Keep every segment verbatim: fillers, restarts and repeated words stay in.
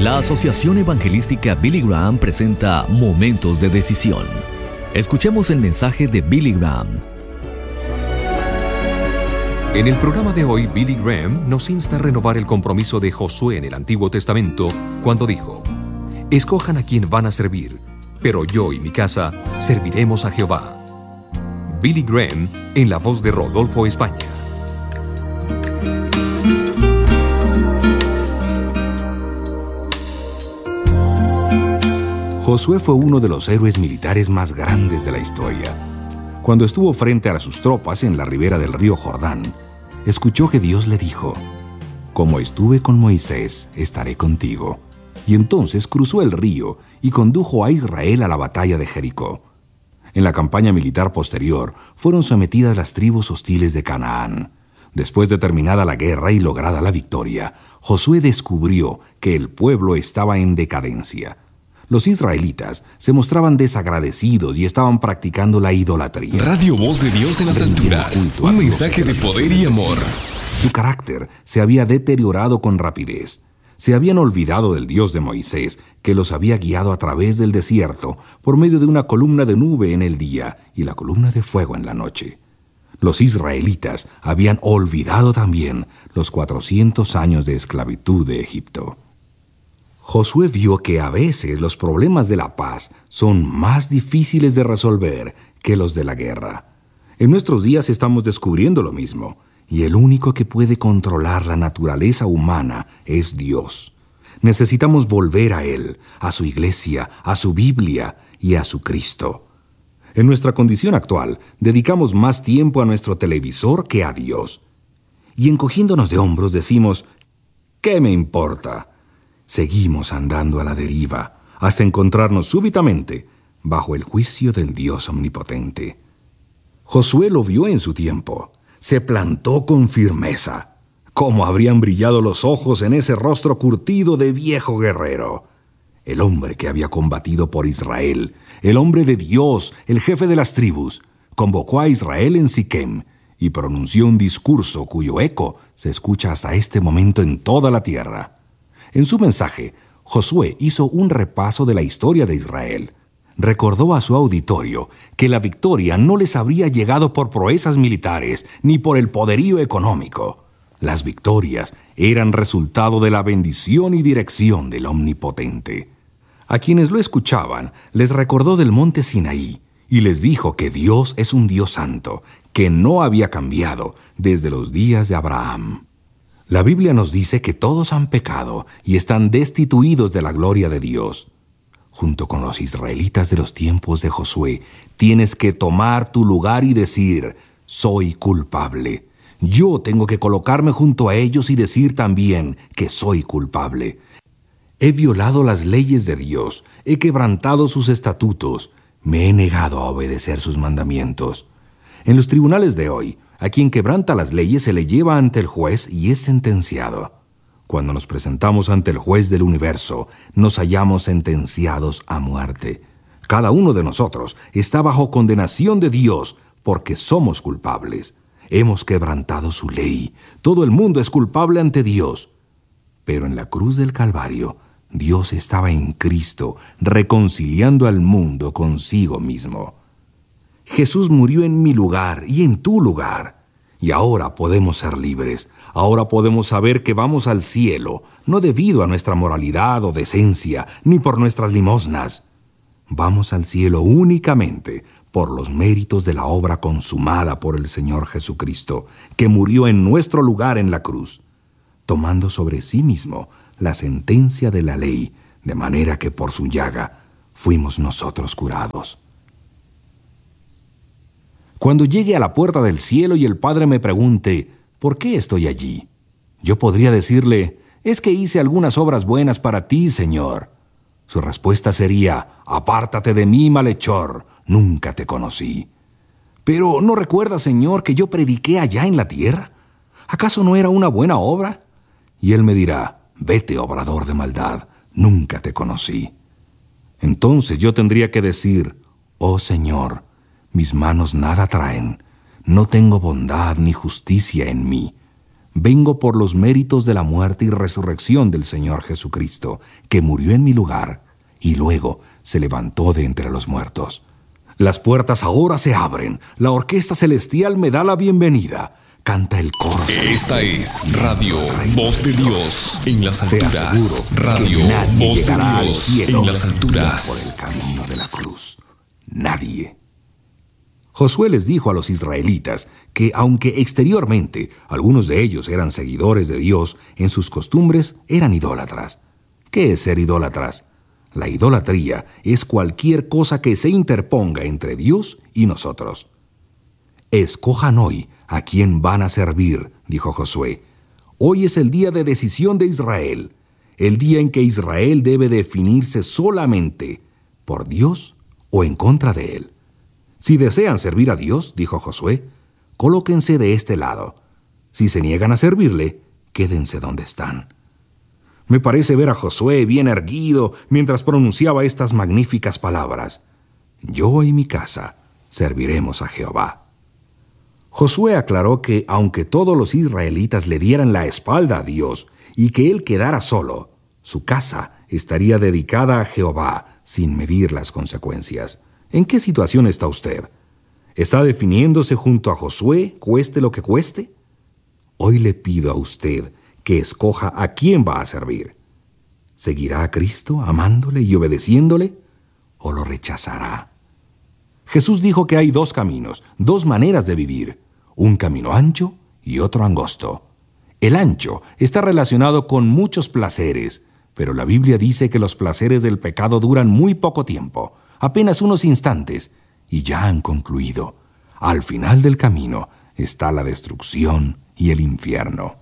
La Asociación Evangelística Billy Graham presenta Momentos de Decisión. Escuchemos el mensaje de Billy Graham. En el programa de hoy, Billy Graham nos insta a renovar el compromiso de Josué en el Antiguo Testamento cuando dijo: escojan a quien van a servir, pero yo y mi casa serviremos a Jehová. Billy Graham en la voz de Rodolfo España. Josué fue uno de los héroes militares más grandes de la historia. Cuando estuvo frente a sus tropas en la ribera del río Jordán, escuchó que Dios le dijo: como estuve con Moisés, estaré contigo. Y entonces cruzó el río y condujo a Israel a la batalla de Jericó. En la campaña militar posterior, fueron sometidas las tribus hostiles de Canaán. Después de terminada la guerra y lograda la victoria, Josué descubrió que el pueblo estaba en decadencia. Los israelitas se mostraban desagradecidos y estaban practicando la idolatría. Radio Voz de Dios en las alturas. Un mensaje de poder y amor. Su carácter se había deteriorado con rapidez. Se habían olvidado del Dios de Moisés, que los había guiado a través del desierto por medio de una columna de nube en el día y la columna de fuego en la noche. Los israelitas habían olvidado también los cuatrocientos años de esclavitud de Egipto. Josué vio que a veces los problemas de la paz son más difíciles de resolver que los de la guerra. En nuestros días estamos descubriendo lo mismo, y el único que puede controlar la naturaleza humana es Dios. Necesitamos volver a Él, a su iglesia, a su Biblia y a su Cristo. En nuestra condición actual, dedicamos más tiempo a nuestro televisor que a Dios. Y encogiéndonos de hombros decimos: ¿qué me importa? Seguimos andando a la deriva hasta encontrarnos súbitamente bajo el juicio del Dios omnipotente. Josué lo vio en su tiempo. Se plantó con firmeza. ¿Cómo habrían brillado los ojos en ese rostro curtido de viejo guerrero? El hombre que había combatido por Israel, el hombre de Dios, el jefe de las tribus, convocó a Israel en Siquem y pronunció un discurso cuyo eco se escucha hasta este momento en toda la tierra. En su mensaje, Josué hizo un repaso de la historia de Israel. Recordó a su auditorio que la victoria no les habría llegado por proezas militares ni por el poderío económico. Las victorias eran resultado de la bendición y dirección del Omnipotente. A quienes lo escuchaban, les recordó del monte Sinaí y les dijo que Dios es un Dios santo, que no había cambiado desde los días de Abraham. La Biblia nos dice que todos han pecado y están destituidos de la gloria de Dios. Junto con los israelitas de los tiempos de Josué, tienes que tomar tu lugar y decir: soy culpable. Yo tengo que colocarme junto a ellos y decir también que soy culpable. He violado las leyes de Dios, he quebrantado sus estatutos, me he negado a obedecer sus mandamientos. En los tribunales de hoy, a quien quebranta las leyes se le lleva ante el juez y es sentenciado. Cuando nos presentamos ante el juez del universo, nos hallamos sentenciados a muerte. Cada uno de nosotros está bajo condenación de Dios porque somos culpables. Hemos quebrantado su ley. Todo el mundo es culpable ante Dios. Pero en la cruz del Calvario, Dios estaba en Cristo, reconciliando al mundo consigo mismo. Jesús murió en mi lugar y en tu lugar. Y ahora podemos ser libres. Ahora podemos saber que vamos al cielo, no debido a nuestra moralidad o decencia, ni por nuestras limosnas. Vamos al cielo únicamente por los méritos de la obra consumada por el Señor Jesucristo, que murió en nuestro lugar en la cruz, tomando sobre sí mismo la sentencia de la ley, de manera que por su llaga fuimos nosotros curados. Cuando llegue a la puerta del cielo y el Padre me pregunte: ¿por qué estoy allí?, yo podría decirle: es que hice algunas obras buenas para ti, Señor. Su respuesta sería: apártate de mí, malhechor, nunca te conocí. Pero ¿no recuerdas, Señor, que yo prediqué allá en la tierra? ¿Acaso no era una buena obra? Y Él me dirá: vete, obrador de maldad, nunca te conocí. Entonces yo tendría que decir: oh Señor, mis manos nada traen, no tengo bondad ni justicia en mí. Vengo por los méritos de la muerte y resurrección del Señor Jesucristo, que murió en mi lugar y luego se levantó de entre los muertos. Las puertas ahora se abren. La orquesta celestial me da la bienvenida. Canta el coro. Esta es Radio Voz de Dios en las Te alturas. aseguro Radio que nadie Voz de llegará al Dios cielo en las alturas. por el camino de la cruz. Nadie. Josué les dijo a los israelitas que, aunque exteriormente algunos de ellos eran seguidores de Dios, en sus costumbres eran idólatras. ¿Qué es ser idólatras? La idolatría es cualquier cosa que se interponga entre Dios y nosotros. Escojan hoy a quién van a servir, dijo Josué. Hoy es el día de decisión de Israel, el día en que Israel debe definirse solamente por Dios o en contra de él. Si desean servir a Dios, dijo Josué, colóquense de este lado. Si se niegan a servirle, quédense donde están. Me parece ver a Josué bien erguido mientras pronunciaba estas magníficas palabras. Yo y mi casa serviremos a Jehová. Josué aclaró que, aunque todos los israelitas le dieran la espalda a Dios y que él quedara solo, su casa estaría dedicada a Jehová sin medir las consecuencias. ¿En qué situación está usted? ¿Está definiéndose junto a Josué, cueste lo que cueste? Hoy le pido a usted que escoja a quién va a servir. ¿Seguirá a Cristo amándole y obedeciéndole o lo rechazará? Jesús dijo que hay dos caminos, dos maneras de vivir, un camino ancho y otro angosto. El ancho está relacionado con muchos placeres, pero la Biblia dice que los placeres del pecado duran muy poco tiempo, apenas unos instantes, y ya han concluido. Al final del camino está la destrucción y el infierno.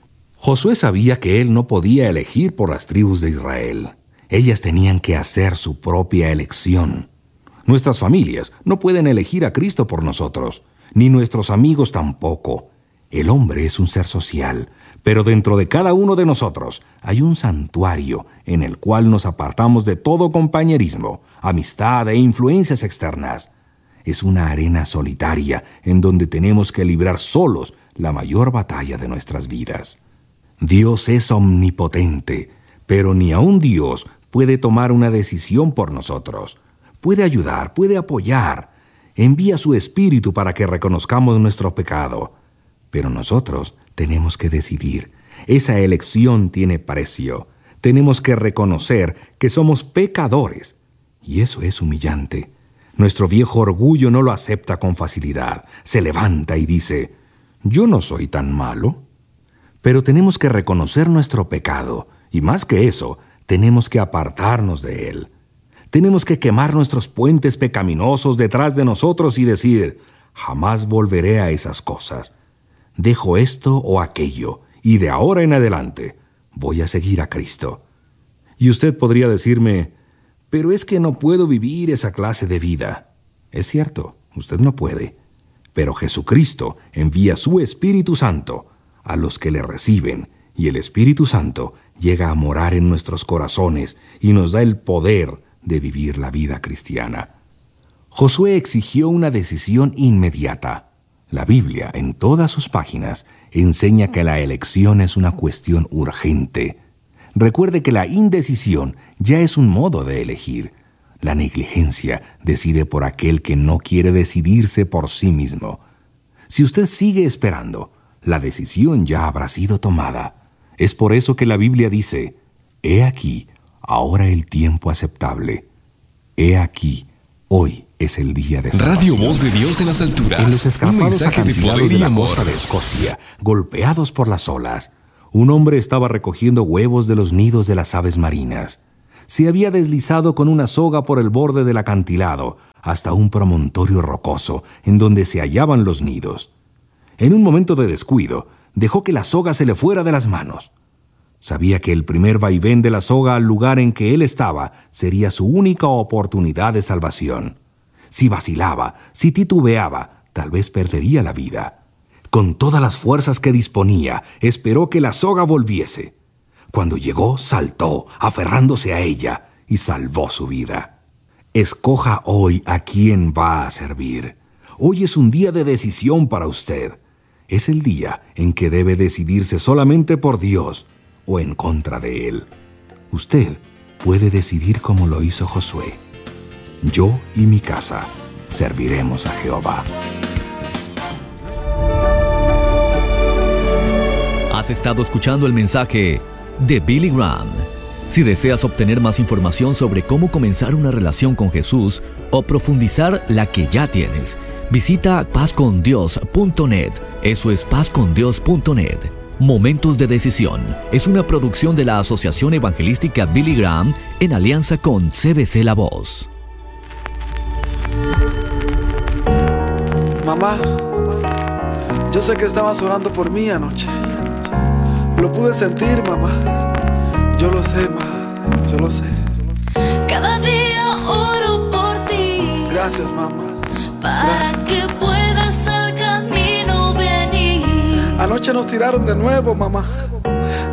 Josué sabía que él no podía elegir por las tribus de Israel. Ellas tenían que hacer su propia elección. Nuestras familias no pueden elegir a Cristo por nosotros, ni nuestros amigos tampoco. El hombre es un ser social, pero dentro de cada uno de nosotros hay un santuario en el cual nos apartamos de todo compañerismo, amistad e influencias externas. Es una arena solitaria en donde tenemos que librar solos la mayor batalla de nuestras vidas. Dios es omnipotente, pero ni aun Dios puede tomar una decisión por nosotros. Puede ayudar, puede apoyar. Envía su Espíritu para que reconozcamos nuestro pecado. Pero nosotros tenemos que decidir. Esa elección tiene precio. Tenemos que reconocer que somos pecadores. Y eso es humillante. Nuestro viejo orgullo no lo acepta con facilidad. Se levanta y dice, «Yo no soy tan malo». Pero tenemos que reconocer nuestro pecado. Y más que eso, tenemos que apartarnos de él. Tenemos que quemar nuestros puentes pecaminosos detrás de nosotros y decir, jamás volveré a esas cosas. Dejo esto o aquello, y de ahora en adelante voy a seguir a Cristo. Y usted podría decirme, pero es que no puedo vivir esa clase de vida. Es cierto, usted no puede. Pero Jesucristo envía su Espíritu Santo a los que le reciben, y el Espíritu Santo llega a morar en nuestros corazones y nos da el poder de vivir la vida cristiana. Josué exigió una decisión inmediata. La Biblia, en todas sus páginas, enseña que la elección es una cuestión urgente. Recuerde que la indecisión ya es un modo de elegir. La negligencia decide por aquel que no quiere decidirse por sí mismo. Si usted sigue esperando, la decisión ya habrá sido tomada. Es por eso que la Biblia dice, «He aquí, ahora el tiempo aceptable. He aquí, hoy es el día de salvación». Radio Voz de Dios en las alturas. En los escarpados acantilados de la costa de Escocia, golpeados por las olas, un hombre estaba recogiendo huevos de los nidos de las aves marinas. Se había deslizado con una soga por el borde del acantilado hasta un promontorio rocoso en donde se hallaban los nidos. En un momento de descuido, dejó que la soga se le fuera de las manos. Sabía que el primer vaivén de la soga al lugar en que él estaba sería su única oportunidad de salvación. Si vacilaba, si titubeaba, tal vez perdería la vida. Con todas las fuerzas que disponía, esperó que la soga volviese. Cuando llegó, saltó, aferrándose a ella, y salvó su vida. Escoja hoy a quién va a servir. Hoy es un día de decisión para usted. Es el día en que debe decidirse solamente por Dios o en contra de Él. Usted puede decidir como lo hizo Josué. Yo y mi casa serviremos a Jehová. Has estado escuchando el mensaje de Billy Graham. Si deseas obtener más información sobre cómo comenzar una relación con Jesús o profundizar la que ya tienes, visita paz con dios punto net. Eso es paz con dios punto net. Momentos de Decisión es una producción de la Asociación Evangelística Billy Graham en alianza con C B C La Voz. Mamá, yo sé que estabas orando por mí anoche. Lo pude sentir, mamá. Yo lo sé, mamá. Yo lo sé. Cada día oro por ti. Gracias, mamá. Para Gracias. que puedas al camino venir. Anoche nos tiraron de nuevo, mamá.